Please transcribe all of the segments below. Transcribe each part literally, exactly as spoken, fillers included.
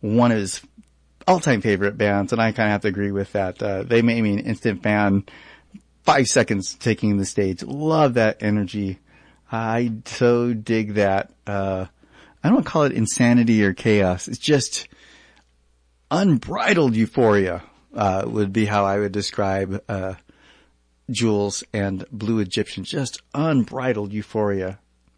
one of his all-time favorite bands, and I kind of have to agree with that. Uh, they made me an instant fan. Five seconds taking the stage. Love that energy. I so dig that. Uh, I don't call it insanity or chaos. It's just unbridled euphoria, uh, would be how I would describe, uh, Jules and Blue Egyptian. Just unbridled euphoria.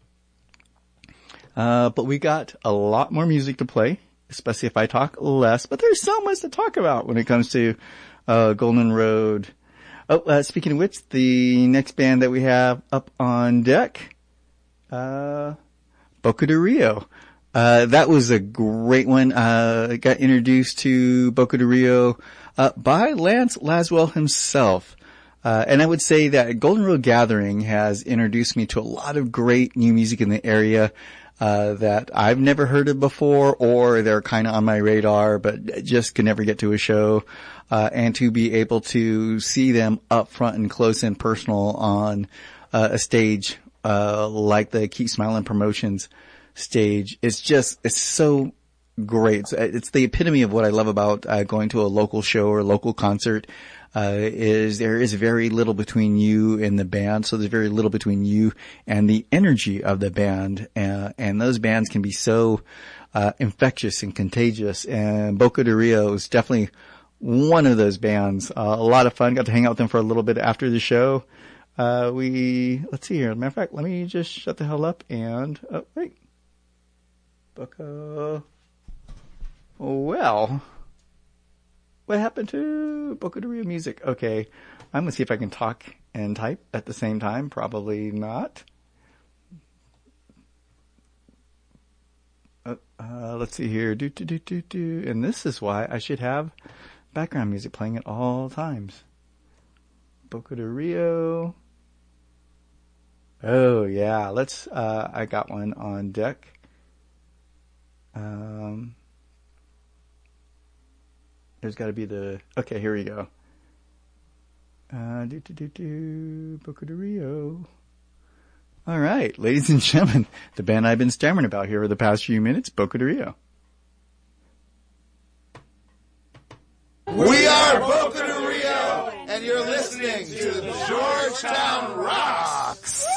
Uh, but we got a lot more music to play, especially if I talk less, but there's so much to talk about when it comes to, uh, Golden Road. Oh, uh, speaking of which, the next band that we have up on deck, uh, Boca de Rio. Uh, that was a great one. Uh, I got introduced to Boca de Rio, uh, by Lance Laswell himself. Uh, and I would say that Golden Road Gathering has introduced me to a lot of great new music in the area, uh, that I've never heard of before, or they're kind of on my radar, but just could never get to a show. Uh, and to be able to see them up front and close and personal on, uh, a stage, uh, like the Keep Smiling Promotions stage. It's just, it's so great. It's, it's the epitome of what I love about, uh, going to a local show or local concert, uh, is there is very little between you and the band. So there's very little between you and the energy of the band. Uh, and those bands can be so, uh, infectious and contagious. And Boca de Rio is definitely one of those bands. Uh, a lot of fun. Got to hang out with them for a little bit after the show. Uh, we, let's see here. As a matter of fact, let me just shut the hell up and, oh, wait. Boca. Well, what happened to Boca de Rio music? Okay. I'm going to see if I can talk and type at the same time. Probably not. Uh, uh let's see here. Do, do, do, do, do. And this is why I should have background music playing at all times. Boca de Rio. Oh yeah, let's, uh, I got one on deck. Um, there's gotta be the, okay, here we go. Uh, do, do, do, do, Boca de Rio. Alright, ladies and gentlemen, the band I've been stammering about here for the past few minutes, Boca de Rio. We are Boca de Rio, and you're listening to Georgetown Rocks.